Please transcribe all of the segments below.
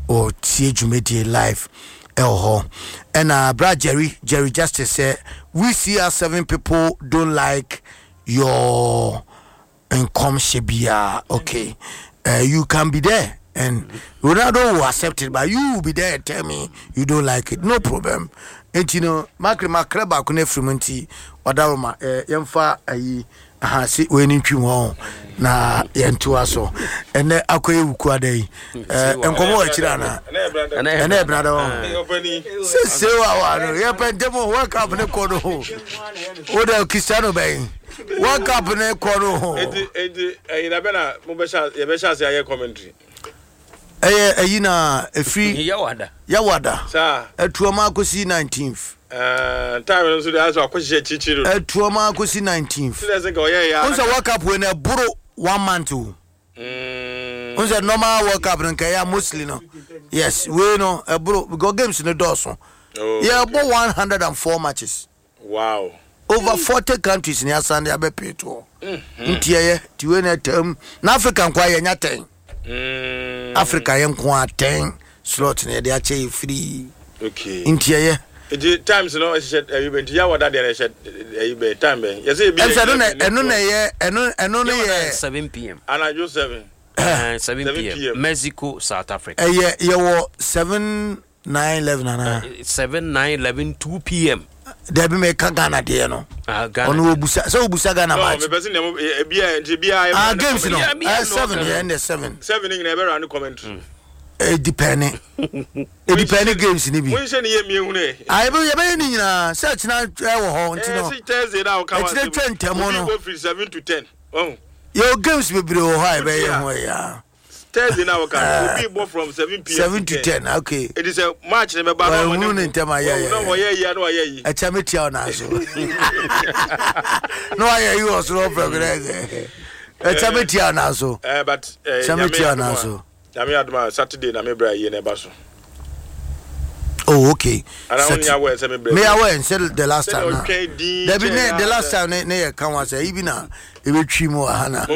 or tie dwumadi live ho. And Brad Jerry Justice said we see our 7 people don't like your income shebia. Okay, you can be there and Ronaldo will accept it, but you will be there and tell me you don't like it. No problem. And you know, Macra back on Fremonti, Wadaroma, Yamfa, see when you want na yentua so and akoye wukuade enkomo achirana ene brother se wa no ye pendemo world cup ne kono o de Cristiano ben world cup ne kono ina bena mo be sha se aye commentary na free yawada sa atuoma akosi 19th time so dey aso akohye chichiro atuoma akosi 19th so dey say go ya unsa world cup we na buru 1 month unsa normal world cup nka ya mostly no yes we no buru go games no doso yeah about 104 matches wow over 40 countries in Asande abepeto ntiye tiwe na term na Africa kwa ya nya 10 Africa yenko 10 slot na dey ache free okay ntiye the times no said event ya wada dey said be time be you say be eno na ye 7 p.m. anajo 7 7 p.m. Mexico, South Africa. You were 7, 9, 11 and 7, 9, 11, 2 p.m. There be make Ghana there no. Ghana. On Busa, so Busa Ghana match. No, me person games no. 7 here and 7. 7 in never run commentary. Depending. Depending games ni bi. When say ye me hu ne. I be ni nyina search na e wo ho ntino. Thursday now come out. It's 20 mo no. 7 to 10. Oh. Your games be bro ho I be ya. Thursday now can be more from 7 p.m. 7 to 10. Okay. It is a match never ba no. No ntema ya. No ye no ye. E chameti o na so. No ye you also no progress. E chameti o na so. But chameti o na so. Yami aduma Saturday na me bra ye na ba so. Oh, okay. Me aware said the last time. There be the last time ne can was even na e be twi mu hana.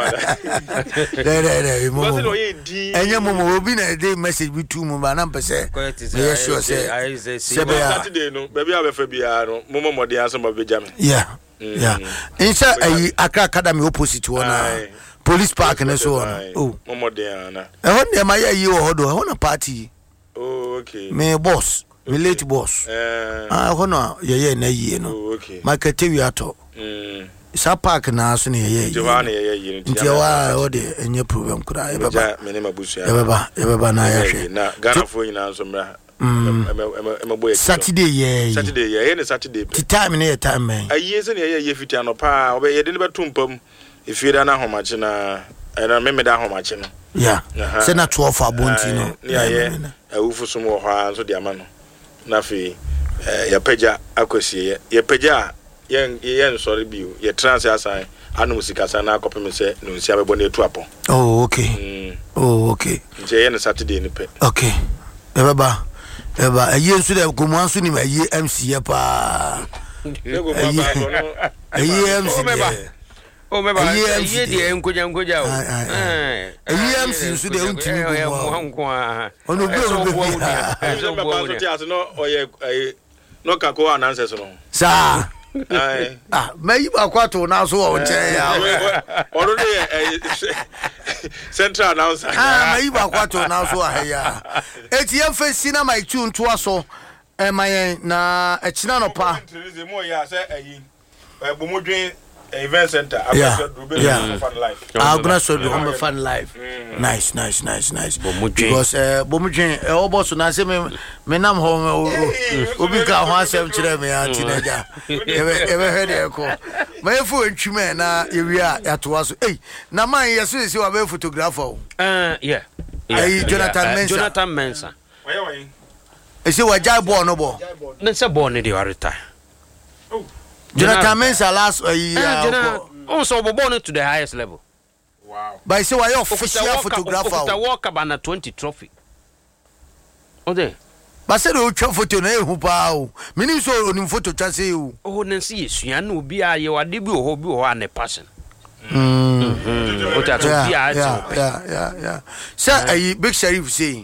There. Enye momo obi na dey message bi tu mu ba na mpese. Me sure say Saturday no baby abefa bia no momo mode aso ba beja me. Yeah. Insha Accra Academy opposite one police park na so on. Oh. Momo dey na. E won dey my yi wo hodo, e won party. Oh, okay. Me boss, me late boss. Hono ye na yie no. Oh, okay. Market we ato. Sa park na so na ye. Johanna ye. Ntiawa o de enye problem kura. E baba. Me ne mabusu ya. E baba na ya hwe. Na Ghana fo nyina so mra. Saturday ye. Ne Saturday. Ti time na ye time man. Aye se ne ye fiti ano pa, obe ye de ne betumpam. Ifira na homache na era me da homache no. Yeah. Se na 12 abonti no. Yeah. Awufu so mo ho so de ama no. Na fi ya pagya akosie ye pagya ye sorry biu ye transfer assign anu musika sa na akopem se no nsia bebo na etu apo. Oh, okay. Oh, okay. Je ye na Saturday ni pe. Okay. Eba aye nso de komanso ni aye MC ye pa. Aye MC. Oh, me ba ye de enkoja o EMC nso de untimi go ono bi no oye no kako announces no sa mai ba kwato na so o nche ya ono de central announcer mai ba kwato na so ahia etiem fesi na mai tu nto aso mayen na echina no pa mo ya se ayi bomodwen event center I'm gonna show you on fun life. Nice. Because bomudwen oboso na se me nam ho obi ka ho asem kire me anti naja ebe hede ko me fu ntwime na ewia yatoa so na man yeso esi wa be photographer yeah Jonathan Mensah esi wa jai ball no ball na se ball ne dey retire. Jonathan Mensah last year also born to the highest level. Wow. But say why official photographer the World Cup and 20 trophy. Okay. But say the photo na hu pa o. Mini so oni photo twa say o. Oh na see sua na obi a ye wade bi o bi o an passion. Yeah. Say Big Sheriff say